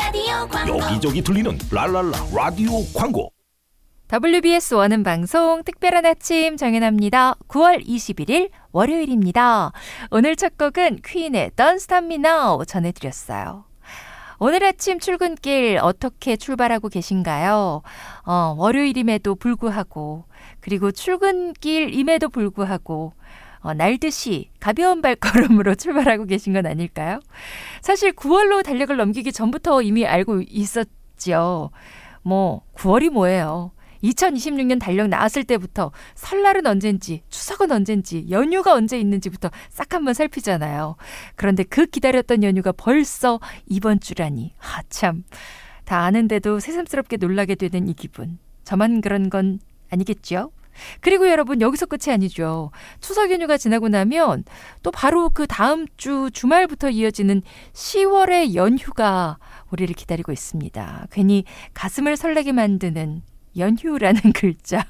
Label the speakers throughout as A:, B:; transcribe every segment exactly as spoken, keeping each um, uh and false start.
A: 라디오 광고.
B: 여기저기 들리는 랄랄라 라디오 광고.
C: 더블유비에스 원음 방송 특별한 아침 정연합니다. 구월 이십일일 월요일입니다. 오늘 첫 곡은 퀸의 Don't Stop Me Now 전해드렸어요. 오늘 아침 출근길 어떻게 출발하고 계신가요? 어, 월요일임에도 불구하고, 그리고 출근길임에도 불구하고 어, 날듯이 가벼운 발걸음으로 출발하고 계신 건 아닐까요? 사실 구월로 달력을 넘기기 전부터 이미 알고 있었죠. 뭐 구월이 뭐예요? 이천이십육 년 달력 나왔을 때부터 설날은 언젠지, 추석은 언젠지, 연휴가 언제 있는지부터 싹 한번 살피잖아요. 그런데 그 기다렸던 연휴가 벌써 이번 주라니. 아, 참. 다 아는데도 새삼스럽게 놀라게 되는 이 기분. 저만 그런 건 아니겠죠? 그리고 여러분, 여기서 끝이 아니죠. 추석 연휴가 지나고 나면 또 바로 그 다음 주 주말부터 이어지는 시월의 연휴가 우리를 기다리고 있습니다. 괜히 가슴을 설레게 만드는 연휴라는 글자.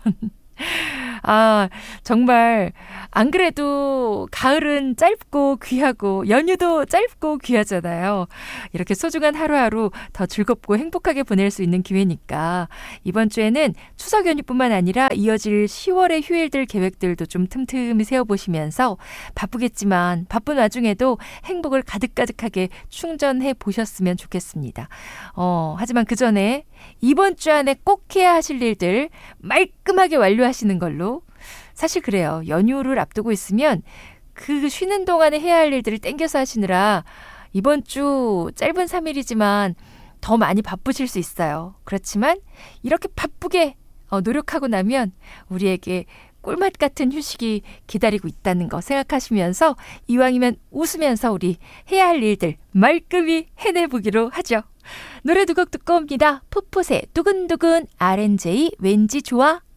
C: 아, 정말 안 그래도 가을은 짧고 귀하고 연휴도 짧고 귀하잖아요. 이렇게 소중한 하루하루 더 즐겁고 행복하게 보낼 수 있는 기회니까 이번 주에는 추석 연휴뿐만 아니라 이어질 시월의 휴일들 계획들도 좀 틈틈이 세워보시면서 바쁘겠지만 바쁜 와중에도 행복을 가득가득하게 충전해 보셨으면 좋겠습니다. 어, 하지만 그 전에 이번 주 안에 꼭 해야 하실 일들 말끔하게 완료하시는 걸로. 사실 그래요. 연휴를 앞두고 있으면 그 쉬는 동안에 해야 할 일들을 땡겨서 하시느라 이번 주 짧은 삼 일이지만 더 많이 바쁘실 수 있어요. 그렇지만 이렇게 바쁘게 노력하고 나면 우리에게 꿀맛 같은 휴식이 기다리고 있다는 거 생각하시면서 이왕이면 웃으면서 우리 해야 할 일들 말끔히 해내보기로 하죠. 노래 두 곡 듣고 옵니다. 풋풋의 두근두근, 알엔제이 왠지 좋아.